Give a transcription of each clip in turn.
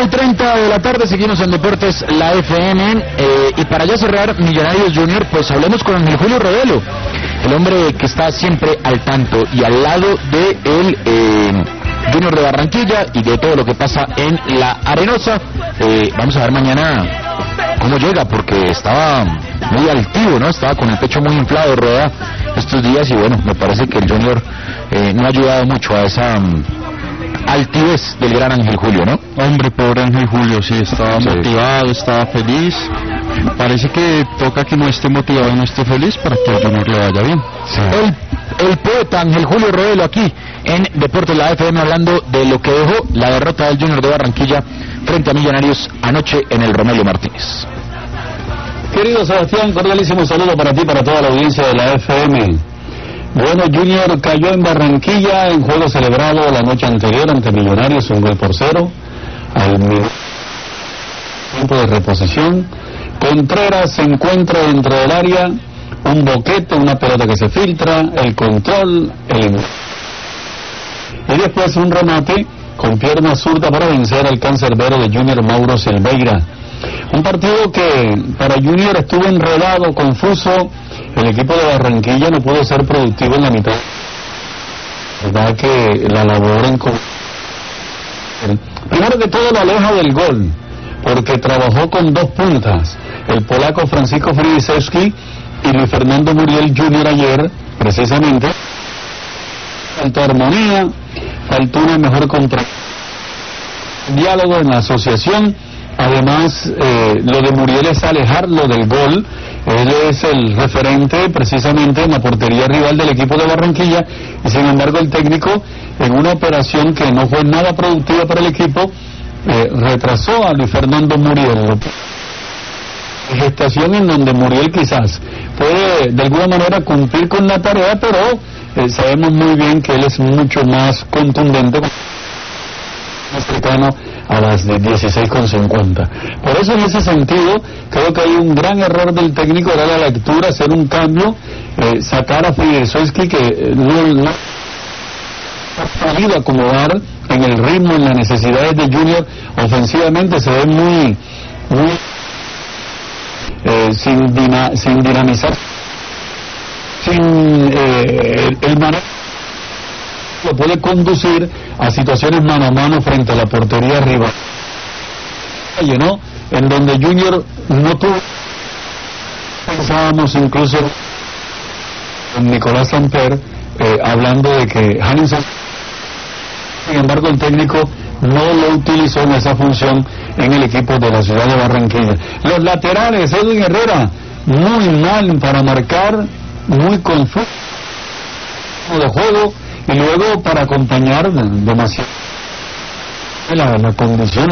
1:30 de la tarde, seguimos en Deportes, la FM, y para ya cerrar Millonarios Junior, pues hablemos con Ángel Julio Rodelo, el hombre que está siempre al tanto y al lado de el Junior de Barranquilla y de todo lo que pasa en la Arenosa. Vamos a ver mañana cómo llega, porque estaba muy altivo, ¿no? Estaba con el pecho muy inflado, Rueda, estos días, y bueno, me parece que el Junior no ha ayudado mucho a esa altivez del gran Ángel Julio, ¿no? Hombre, pobre Ángel Julio, sí, estaba motivado, estaba feliz. Parece que toca que no esté motivado y no esté feliz para que el Junior le vaya bien. Sí. El poeta Ángel Julio Rodelo aquí en Deportes La FM, hablando de lo que dejó la derrota del Junior de Barranquilla frente a Millonarios anoche en el Romelio Martínez. Querido Sebastián, cordialísimo saludo para ti, para toda la audiencia de la FM. Bueno, Junior cayó en Barranquilla en juego celebrado la noche anterior ante Millonarios, 1-0, al tiempo de reposición. Contreras se encuentra dentro del área, un boquete, una pelota que se filtra, el control, y después un remate con pierna zurda para vencer al cancerbero de Junior, Mauro Silveira. Un partido que para Junior estuvo enredado, confuso. El equipo de Barranquilla no pudo ser productivo en la mitad. Verdad que la labor en... Primero que todo lo aleja del gol, porque trabajó con dos puntas, el polaco Francisco Frydisewski y Luis Fernando Muriel Jr. ayer, precisamente. Faltó armonía, faltó una mejor diálogo en la asociación. Además, lo de Muriel es alejarlo del gol. Él es el referente precisamente en la portería rival del equipo de Barranquilla, y sin embargo el técnico, en una operación que no fue nada productiva para el equipo, retrasó a Luis Fernando Muriel. Gestación en donde Muriel quizás puede de alguna manera cumplir con la tarea, pero sabemos muy bien que él es mucho más contundente, más cercano a las de 16,50. Por eso, en ese sentido, creo que hay un gran error del técnico, dar la lectura, hacer un cambio, sacar a Frydisewski, que no ha podido acomodar en el ritmo, en las necesidades de Junior. Ofensivamente se ve muy sin dinamizar, sin el manejo lo puede conducir a situaciones mano a mano frente a la portería rival, ¿no? En donde Junior no tuvo, pensábamos incluso con Nicolás Samper, hablando de que Hansen, sin embargo el técnico no lo utilizó en esa función en el equipo de la ciudad de Barranquilla. Los laterales, Edwin Herrera, muy mal para marcar, muy confuso de juego, y luego para acompañar demasiado la condición,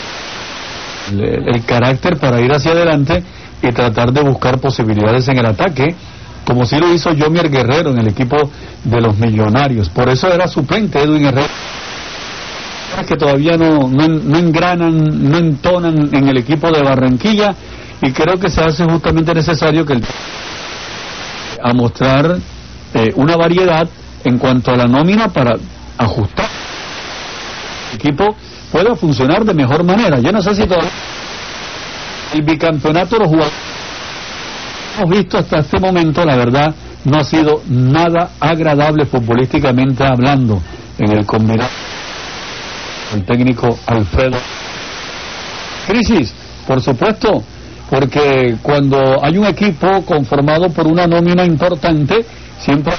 el carácter para ir hacia adelante y tratar de buscar posibilidades en el ataque, como si lo hizo Yomier Guerrero en el equipo de los Millonarios. Por eso era suplente Edwin Herrera, que todavía no engranan, no entonan en el equipo de Barranquilla, y creo que se hace justamente necesario que a mostrar una variedad en cuanto a la nómina para ajustar el equipo pueda funcionar de mejor manera. Yo no sé si todavía el bicampeonato de los jugadores hemos visto hasta este momento, la verdad, no ha sido nada agradable futbolísticamente hablando en el combinado. El técnico Alfredo. Crisis, por supuesto, porque cuando hay un equipo conformado por una nómina importante, siempre,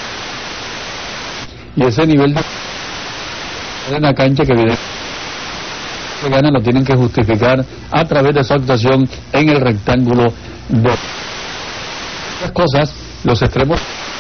y ese nivel de en la cancha que evidentemente ganan, lo tienen que justificar a través de su actuación en el rectángulo de las cosas, los extremos